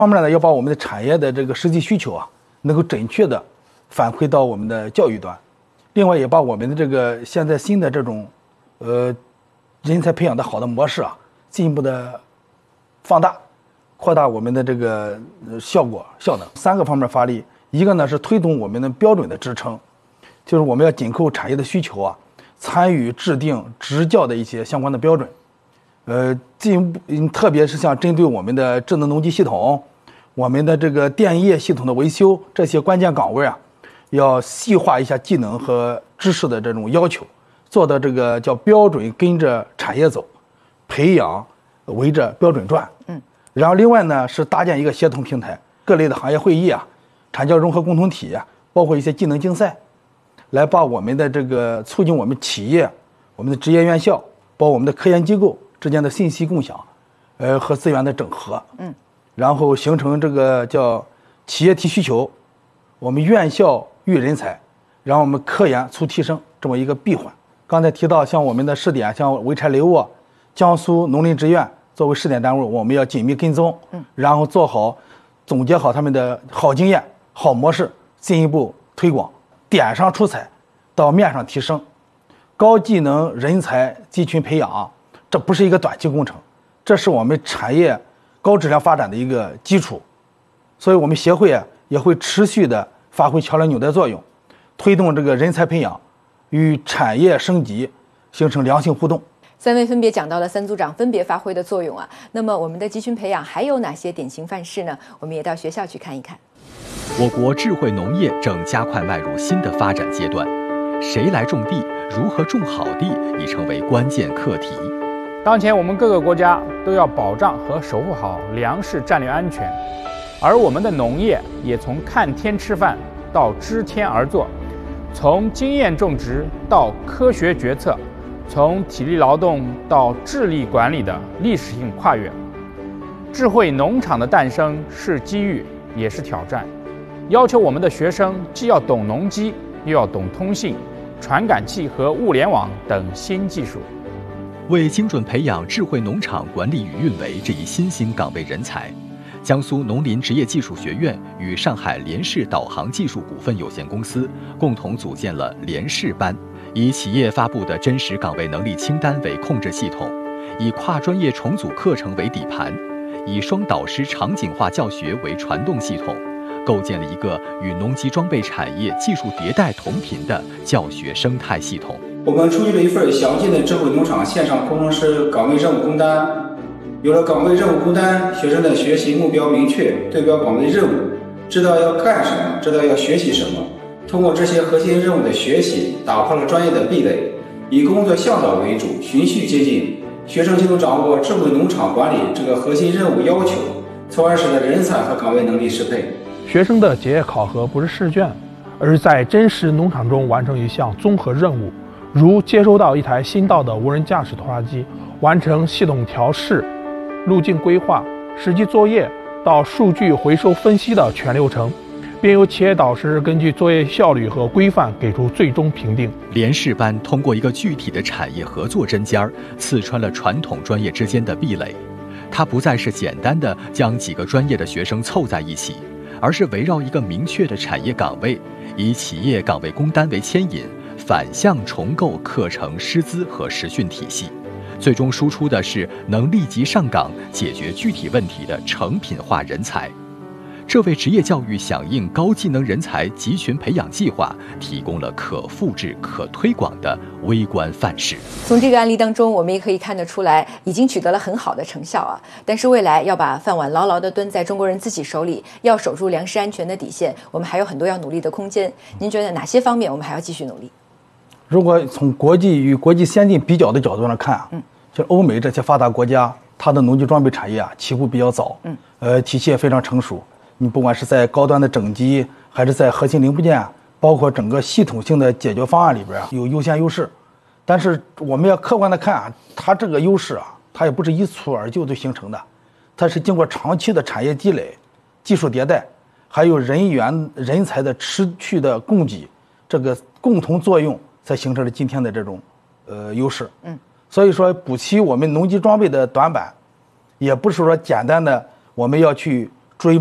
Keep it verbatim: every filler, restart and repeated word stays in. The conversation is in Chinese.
方面呢，要把我们的产业的这个实际需求啊，能够准确的反馈到我们的教育端。另外，也把我们的这个现在新的这种呃人才培养的好的模式啊，进一步的放大，扩大我们的这个效果效能。三个方面发力，一个呢是推动我们的标准的支撑，就是我们要紧扣产业的需求啊，参与制定执教的一些相关的标准。呃，进一步，特别是像针对我们的智能农机系统、我们的这个电业系统的维修这些关键岗位啊，要细化一下技能和知识的这种要求，做到这个叫标准跟着产业走，培养围着标准转。嗯，然后另外呢是搭建一个协同平台，各类的行业会议啊、产教融合共同体啊，包括一些技能竞赛，来把我们的这个促进我们企业、我们的职业院校，包括我们的科研机构之间的信息共享，呃和资源的整合。嗯，然后形成这个叫企业提需求，我们院校育人才，然后我们科研促提升这么一个闭环。刚才提到像我们的试点，像潍柴雷沃、江苏农林职院作为试点单位，我们要紧密跟踪，嗯，然后做好总结好他们的好经验、好模式，进一步推广，点上出彩，到面上提升。高技能人才集群培养，这不是一个短期工程，这是我们产业高质量发展的一个基础。所以我们协会啊也会持续的发挥桥梁纽带作用，推动这个人才培养与产业升级形成良性互动。 三位分别讲到了三组长分别发挥的作用啊。那么我们的集群培养还有哪些典型范式呢？我们也到学校去看一看。 我国智慧农业正加快迈入新的发展阶段，谁来种地，如何种好地，已成为关键课题。 当前我们各个国家都要保障和守护好粮食战略安全，而我们的农业也从看天吃饭到知天而作，从经验种植到科学决策，从体力劳动到智力管理的历史性跨越。智慧农场的诞生是机遇，也是挑战，要求我们的学生既要懂农机，又要懂通信、传感器和物联网等新技术。 为精准培养智慧农场管理与运维这一新兴岗位人才，江苏农林职业技术学院与上海联视导航技术股份有限公司共同组建了联视班，以企业发布的真实岗位能力清单为控制系统，以跨专业重组课程为底盘，以双导师场景化教学为传动系统，构建了一个与农机装备产业技术迭代同频的教学生态系统。 我们出具了一份详尽的智慧农场线上工程师岗位任务工单。有了岗位任务工单，学生的学习目标明确，对标岗位任务，知道要干什么，知道要学习什么。通过这些核心任务的学习，打破了专业的壁垒，以工作向导为主，循序渐进，学生就能掌握智慧农场管理这个核心任务要求，从而使得人才和岗位能力适配。 学生的结业考核不是试卷，而是在真实农场中完成一项综合任务，如接收到一台新到的无人驾驶拖拉机，完成系统调试、路径规划、实际作业到数据回收分析的全流程，并由企业导师根据作业效率和规范给出最终评定。 联视班通过一个具体的产业合作针尖儿，刺穿了传统专业之间的壁垒。它不再是简单的将几个专业的学生凑在一起，而是围绕一个明确的产业岗位，以企业岗位工单为牵引，反向重构课程师资和实训体系，最终输出的是能立即上岗解决具体问题的成品化人才。这为职业教育响应高技能人才集群培养计划提供了可复制、可推广的微观范式。 从这个案例当中，我们也可以看得出来，已经取得了很好的成效啊。但是未来要把饭碗牢牢地蹲在中国人自己手里，要守住粮食安全的底线，我们还有很多要努力的空间。您觉得哪些方面我们还要继续努力？ 如果从国际与国际先进比较的角度上看啊，嗯，就欧美这些发达国家，它的农机装备产业啊起步比较早，嗯，呃，体系也非常成熟。你不管是在高端的整机，还是在核心零部件，包括整个系统性的解决方案里边啊，有优先优势。但是我们要客观的看啊，它这个优势啊，它也不是一蹴而就就形成的，它是经过长期的产业积累、技术迭代，还有人员人才的持续的供给，这个共同作用，才形成了今天的这种呃优势。嗯，所以说补齐我们农机装备的短板，也不是说简单的我们要去